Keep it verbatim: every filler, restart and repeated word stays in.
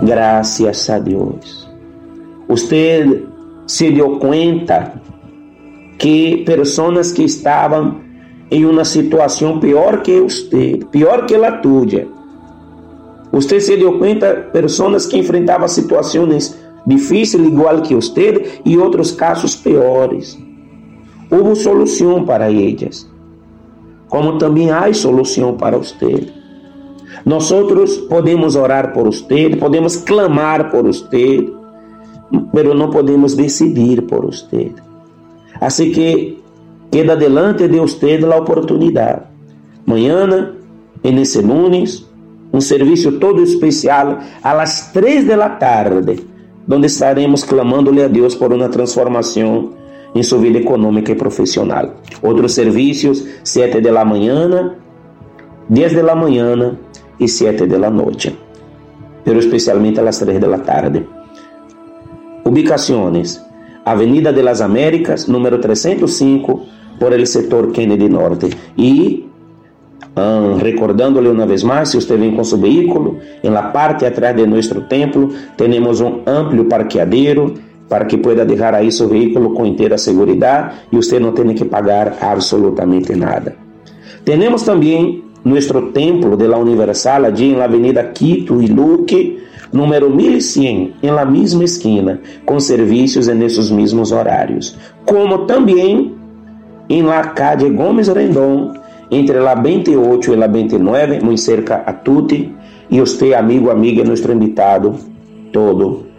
Gracias a Dios. Usted se dio cuenta que personas que estaban en una situación peor que usted, peor que la tuya, usted se dio cuenta personas que enfrentaban situaciones difíciles igual que usted y otros casos peores. Hubo solución para ellas, como también hay solución para usted. Nosotros podemos orar por usted, podemos clamar por usted, pero no podemos decidir por usted. Así que queda delante de usted la oportunidad. Mañana, en ese lunes, un servicio todo especial a las tres de la tarde, donde estaremos clamándole a Dios por una transformación en su vida económica y profesional. Otros servicios, siete de la mañana, diez de la mañana y siete de la noche, pero especialmente a las tres de la tarde. Ubicaciones: Avenida de las Américas, número trescientos cinco, por el sector Kennedy Norte. Y um, recordándole una vez más, si usted viene con su vehículo, en la parte atrás de nuestro templo tenemos un amplio parqueadero para que pueda dejar ahí su vehículo con entera seguridad y usted no tiene que pagar absolutamente nada. Tenemos también nuestro templo de la Universal allí en la avenida Quito y Luque, número mil cien, en la misma esquina, con servicios en esos mismos horarios. Como también en la calle Gómez Rendón, entre la veintiocho y la veintinueve, muy cerca a Tuti. Y usted, amigo, amiga, nuestro invitado, todo